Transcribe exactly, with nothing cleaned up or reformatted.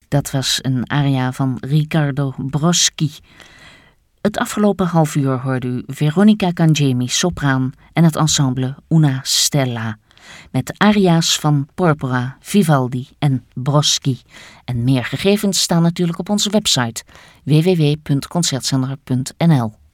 Dat was een aria van Riccardo Broschi. Het afgelopen half uur hoorde u Veronica Cangemi, sopraan, en het ensemble Una Stella. Met aria's van Porpora, Vivaldi en Broschi. En meer gegevens staan natuurlijk op onze website w w w punt concertzender punt n l.